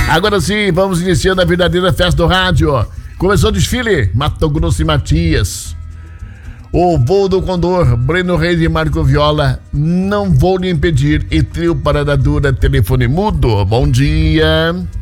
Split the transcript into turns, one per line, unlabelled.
Agora sim, vamos iniciando a verdadeira festa do rádio. Começou o desfile, Mato Grosso e Matias. O voo do Condor, Breno Reis e Marco Viola, Não Vou Lhe Impedir, e trio Parada Dura, Telefone Mudo. Bom dia.